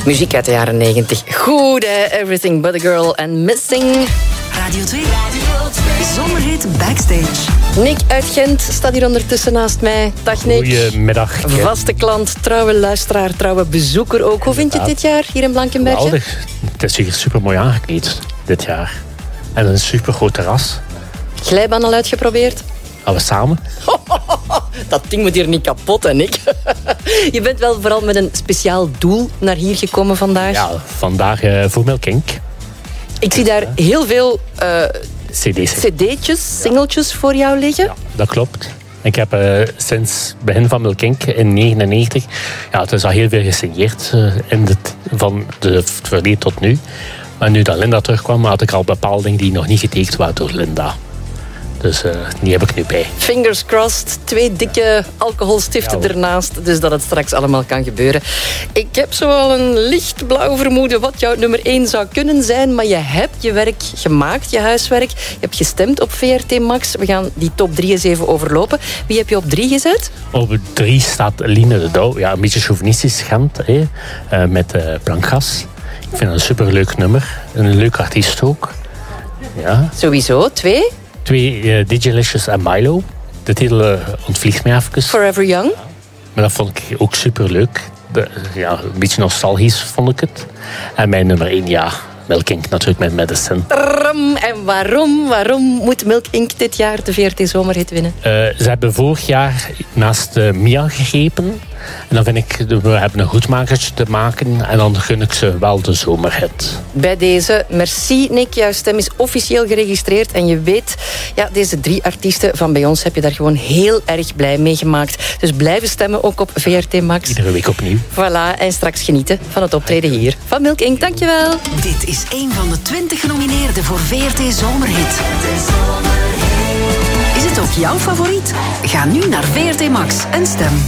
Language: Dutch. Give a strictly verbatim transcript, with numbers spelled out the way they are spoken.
Muziek uit de jaren negentig. Goed, hè? Everything But A Girl and Missing. Radio twee. Zomerhit Backstage. Nick uit Gent staat hier ondertussen naast mij. Dag Nick. Goedemiddag. Vaste klant, trouwe luisteraar, trouwe bezoeker ook. Hoe vind je het dit jaar hier in Blankenberge? Geweldig. Het is hier super mooi aangekleed dit jaar. En een super groot terras. Glijbaan al uitgeprobeerd? Gaan we samen? Dat ding moet hier niet kapot, hè, Nick? Je bent wel vooral met een speciaal doel naar hier gekomen vandaag. Ja, vandaag uh, voor Milk Inc. Ik zie daar heel veel uh, C D's. C D'tjes, singeltjes ja. voor jou liggen. Ja, dat klopt. Ik heb uh, sinds het begin van Milk Inc in negentien negenennegentig... Ja, het is al heel veel gesigneerd uh, in het, van de, het verleden tot nu. Maar nu dat Linda terugkwam, had ik al bepaalde dingen die nog niet getekend waren door Linda. Dus uh, die heb ik nu bij. Fingers crossed. Twee dikke alcoholstiften ja, ernaast. Dus dat het straks allemaal kan gebeuren. Ik heb zoal een lichtblauw vermoeden wat jouw nummer één zou kunnen zijn. Maar je hebt je werk gemaakt, je huiswerk. Je hebt gestemd op V R T Max. We gaan die top drie eens even overlopen. Wie heb je op drie gezet? Op drie staat Line de Douw. Ja, een beetje chauvinistisch Gent. Hè? Uh, met uh, Blancas. Ik vind het een superleuk nummer. Een leuk artiest ook. Ja. Sowieso. Twee? Twee, uh, Digilicious en Milo. De titel uh, ontvliegt mij even. Forever Young. Maar dat vond ik ook superleuk. De, ja, een beetje nostalgisch vond ik het. En mijn nummer één, ja, Milk Inc natuurlijk met Medicine. Tram. En waarom? Waarom moet Milk Inc dit jaar de V R T Zomerhit winnen? Uh, ze hebben vorig jaar naast uh, Mia gegrepen. En dan vind ik, we hebben een goedmakertje te maken. En dan gun ik ze wel de zomerhit. Bij deze, merci Nick. Jouw stem is officieel geregistreerd. En je weet, ja, deze drie artiesten van bij ons heb je daar gewoon heel erg blij mee gemaakt. Dus blijven stemmen, ook op V R T Max. Iedere week opnieuw. Voilà, en straks genieten van het optreden hier. Van Milk Inc, dankjewel. Dit is een van de twintig genomineerden voor V R T Zomerhit. Is het ook jouw favoriet? Ga nu naar V R T Max en stem.